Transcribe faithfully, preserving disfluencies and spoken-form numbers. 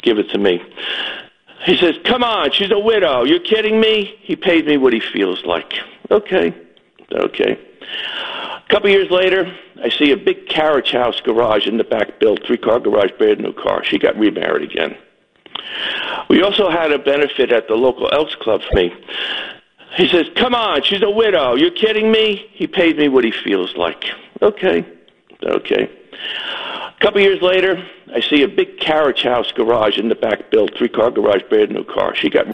give it to me. He says, come on, she's a widow. You're kidding me? He pays me what he feels like. Okay, okay. A couple years later, I see a big carriage house garage in the back built, three-car garage, brand new car. She got remarried again. We also had a benefit at the local Elks Club for me. He says, come on, she's a widow. You're kidding me? He pays me what he feels like. Okay, okay. A couple years later, I see a big carriage house garage in the back built, three-car garage, brand new car. She got